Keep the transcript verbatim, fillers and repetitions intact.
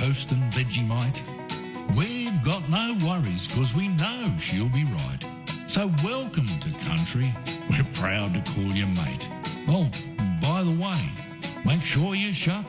toast and Vegemite. We've got no worries because we know she'll be right. So welcome to country, we're proud to call you mate. Oh, by the way, make sure you shut